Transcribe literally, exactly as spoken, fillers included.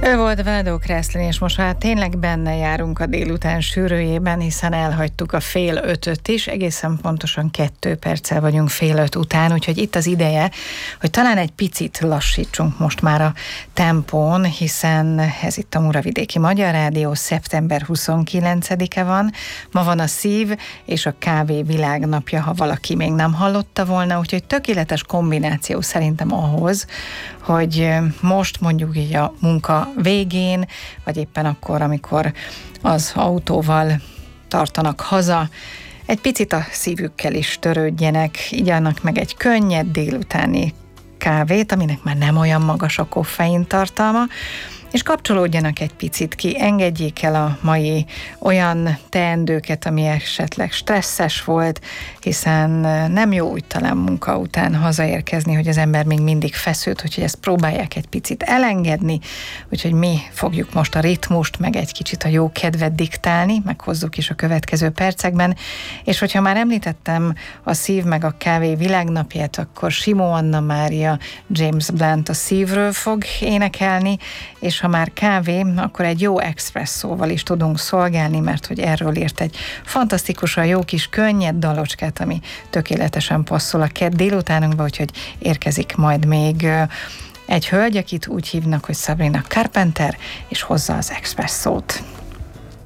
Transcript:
Ő volt Vladó Kreslin, és most már tényleg benne járunk a délután sűrűjében, hiszen elhagytuk a fél ötöt is, egészen pontosan kettő perccel vagyunk fél öt után, úgyhogy itt az ideje, hogy talán egy picit lassítsunk most már a tempón, hiszen ez itt a Muravidéki Magyar Rádió, szeptember huszonkilencedike van, ma van a szív és a kávé világnapja, ha valaki még nem hallotta volna, úgyhogy tökéletes kombináció szerintem ahhoz, hogy most mondjuk így a munka végén, vagy éppen akkor, amikor az autóval tartanak haza, egy picit a szívükkel is törődjenek, igyanak meg egy könnyed délutáni kávét, aminek már nem olyan magas a koffein tartalma, és kapcsolódjanak egy picit ki, engedjék el a mai olyan teendőket, ami esetleg stresszes volt, hiszen nem jó úgy talán munka után hazaérkezni, hogy az ember még mindig feszült, úgyhogy ezt próbálják egy picit elengedni, úgyhogy mi fogjuk most a ritmust, meg egy kicsit a jó kedvet diktálni, meghozzuk is a következő percekben, és hogyha már említettem a szív meg a kávé világnapját, akkor Simó Anna Mária James Blunt a szívről fog énekelni, és ha már kávé, akkor egy jó expresszóval is tudunk szolgálni, mert hogy erről írt egy fantasztikusan jó kis könnyed dalocskát, ami tökéletesen passzol a kedd délutánunkba, úgyhogy érkezik majd még egy hölgy, akit úgy hívnak, hogy Sabrina Carpenter, és hozza az expresszót.